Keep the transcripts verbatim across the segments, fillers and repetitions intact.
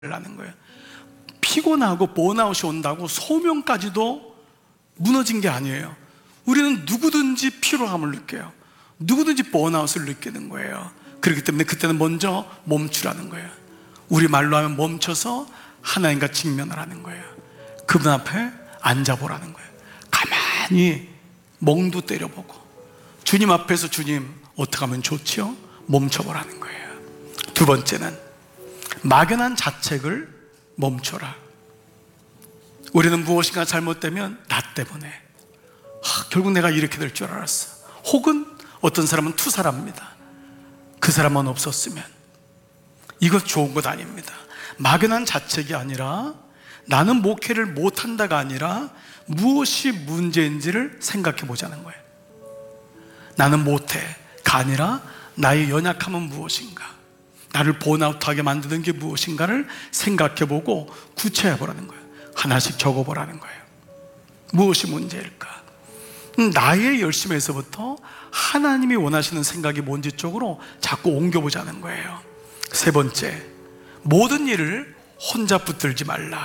라는 거예요. 피곤하고 번아웃이 온다고 소명까지도 무너진 게 아니에요. 우리는 누구든지 피로함을 느껴요. 누구든지 번아웃을 느끼는 거예요. 그렇기 때문에 그때는 먼저 멈추라는 거예요. 우리 말로 하면 멈춰서 하나님과 직면을 하는 거예요. 그분 앞에 앉아보라는 거예요. 가만히 멍도 때려보고 주님 앞에서 주님 어떻게 하면 좋지요? 멈춰보라는 거예요. 두 번째는 막연한 자책을 멈춰라. 우리는 무엇인가 잘못되면 나 때문에 아, 결국 내가 이렇게 될 줄 알았어. 혹은 어떤 사람은 투사랍니다. 그 사람만 없었으면. 이것 좋은 것 아닙니다. 막연한 자책이 아니라 나는 목회를 못한다가 아니라 무엇이 문제인지를 생각해 보자는 거예요. 나는 못해가 아니라 나의 연약함은 무엇인가, 나를 번아웃하게 만드는 게 무엇인가를 생각해 보고 구체해 보라는 거예요. 하나씩 적어 보라는 거예요. 무엇이 문제일까? 나의 열심에서부터 하나님이 원하시는 생각이 뭔지 쪽으로 자꾸 옮겨보자는 거예요. 세 번째, 모든 일을 혼자 붙들지 말라.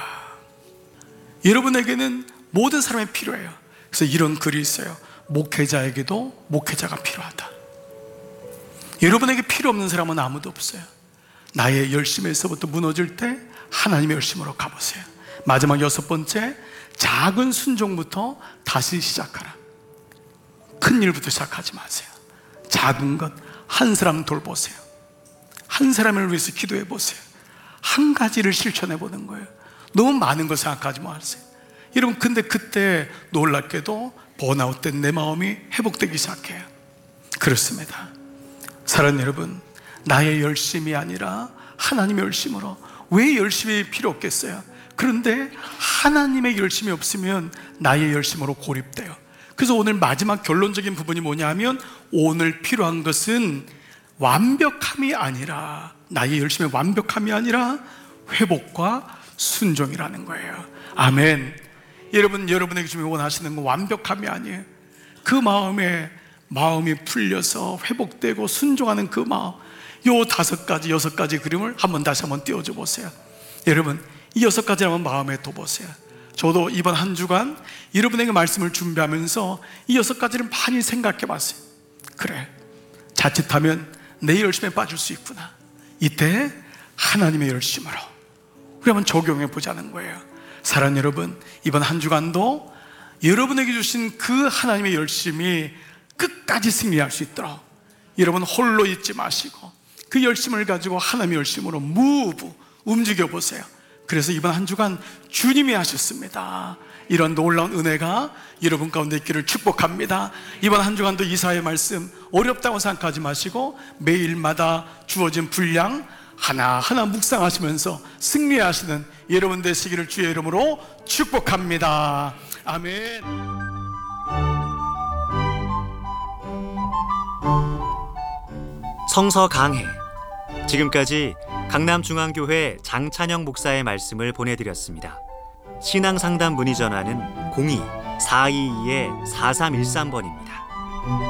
여러분에게는 모든 사람이 필요해요. 그래서 이런 글이 있어요. 목회자에게도 목회자가 필요하다. 여러분에게 필요 없는 사람은 아무도 없어요. 나의 열심에서부터 무너질 때 하나님의 열심으로 가보세요. 마지막 여섯 번째, 작은 순종부터 다시 시작하라. 큰 일부터 시작하지 마세요. 작은 것 한 사람 돌보세요. 한 사람을 위해서 기도해 보세요. 한 가지를 실천해 보는 거예요. 너무 많은 걸 생각하지 마세요. 여러분, 근데 그때 놀랍게도 번아웃된 내 마음이 회복되기 시작해요. 그렇습니다. 사랑하는 여러분, 나의 열심이 아니라 하나님의 열심으로. 왜 열심이 필요 없겠어요? 그런데 하나님의 열심이 없으면 나의 열심으로 고립돼요. 그래서 오늘 마지막 결론적인 부분이 뭐냐면, 오늘 필요한 것은 완벽함이 아니라, 나의 열심의 완벽함이 아니라 회복과 순종이라는 거예요. 아멘. 여러분, 여러분에게 주님 원하시는 건 완벽함이 아니에요. 그 마음에 마음이 풀려서 회복되고 순종하는 그 마음, 요 다섯 가지, 여섯 가지 그림을 한번 다시 한번 띄워줘 보세요. 여러분, 이 여섯 가지를 한번 마음에 둬보세요. 저도 이번 한 주간 여러분에게 말씀을 준비하면서 이 여섯 가지를 많이 생각해 봤어요. 그래, 자칫하면 내 열심에 빠질 수 있구나. 이때 하나님의 열심으로 우리 한번 적용해 보자는 거예요. 사랑하는 여러분, 이번 한 주간도 여러분에게 주신 그 하나님의 열심이 끝까지 승리할 수 있도록 여러분 홀로 있지 마시고 그 열심을 가지고 하나님의 열심으로 무브 움직여 보세요. 그래서 이번 한 주간 주님이 하셨습니다. 이런 놀라운 은혜가 여러분 가운데 있기를 축복합니다. 이번 한 주간도 이사의 말씀 어렵다고 생각하지 마시고 매일마다 주어진 분량 하나하나 묵상하시면서 승리하시는 여러분 되시기를 주의 이름으로 축복합니다. 아멘. 성서 강해. 지금까지 강남중앙교회 장찬영 목사의 말씀을 보내드렸습니다. 신앙상담 문의 전화는 공이 사이이 사삼일삼 번입니다.